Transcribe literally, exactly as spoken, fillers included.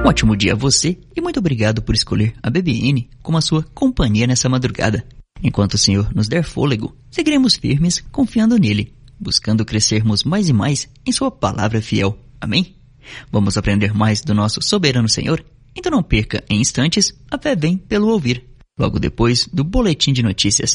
Um ótimo dia a você e muito obrigado por escolher a B B N como a sua companhia nessa madrugada. Enquanto o Senhor nos der fôlego, seguiremos firmes confiando nele, buscando crescermos mais e mais em sua palavra fiel. Amém? Vamos aprender mais do nosso soberano Senhor? Então não perca em instantes, a fé vem pelo ouvir, logo depois do boletim de notícias.